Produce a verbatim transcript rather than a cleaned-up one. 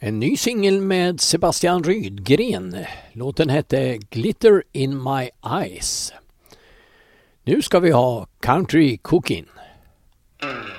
En ny singel med Sebastian Rydgren. Låten hette Glitter in my eyes. Nu ska vi ha Country Cookin'.